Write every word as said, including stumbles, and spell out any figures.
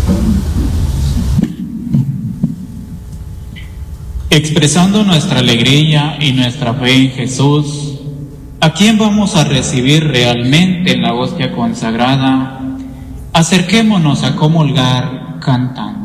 Expresando nuestra alegría y nuestra fe en Jesús, ¿a quién vamos a recibir realmente en la hostia consagrada? Acerquémonos a comulgar cantando.